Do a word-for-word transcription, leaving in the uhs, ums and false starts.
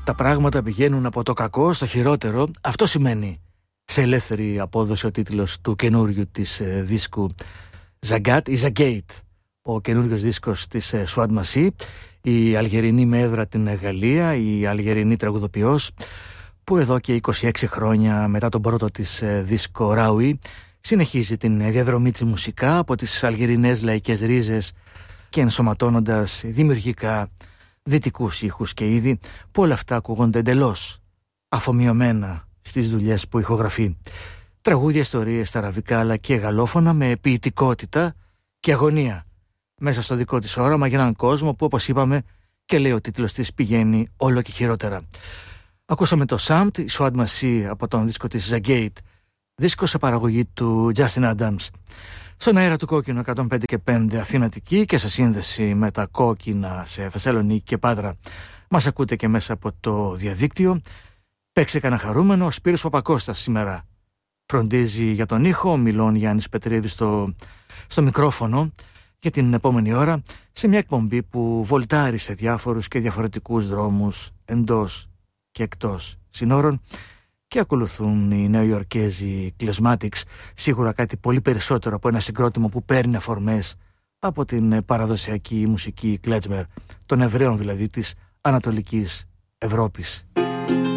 τα πράγματα πηγαίνουν από το κακό στο χειρότερο. Αυτό σημαίνει σε ελεύθερη απόδοση ο τίτλος του καινούριου της ε, δίσκου Zagat ή Zagate, ο καινούριος δίσκος της ε, Suad Massi, η Αλγερινή με έδρα την Γαλλία, η Αλγερινή τραγουδοποιός που εδώ και είκοσι έξι χρόνια μετά τον πρώτο της ε, δίσκο Raoui συνεχίζει την διαδρομή της μουσικά από τις αλγερινές λαϊκές ρίζες και ενσωματώνοντας δημιουργικά δυτικούς ήχους και είδη που όλα αυτά ακούγονται εντελώς αφομοιωμένα στις δουλειές που ηχογραφεί. Τραγούδια, ιστορίες στα αραβικά αλλά και γαλλόφωνα με ποιητικότητα και αγωνία μέσα στο δικό της όραμα για έναν κόσμο που, όπως είπαμε και λέει ο τίτλος της, πηγαίνει όλο και χειρότερα. Ακούσαμε το Samt, η Suad Massi από τον δίσκο της Zagate, δίσκο σε παραγωγή του Justin Adams. Στον αέρα του Κόκκινο εκατόν πέντε και πέντε Αθήνα Αττική και σε σύνδεση με τα κόκκινα σε Θεσσαλονίκη και Πάτρα μας ακούτε και μέσα από το διαδίκτυο. Παίξε κανένα χαρούμενο, ο Σπύρος Παπακώστας σήμερα φροντίζει για τον ήχο, ο Μιλών Γιάννης Πετρίδης στο, στο μικρόφωνο για την επόμενη ώρα σε μια εκπομπή που βολτάρει σε διάφορους και διαφορετικούς δρόμους εντός και εκτός συνόρων. Και ακολουθούν οι Νεοϊορκέζοι Klezmatics, σίγουρα κάτι πολύ περισσότερο από ένα συγκρότημα που παίρνει αφορμές από την παραδοσιακή μουσική κλέτσμερ των Εβραίων, δηλαδή της Ανατολικής Ευρώπης.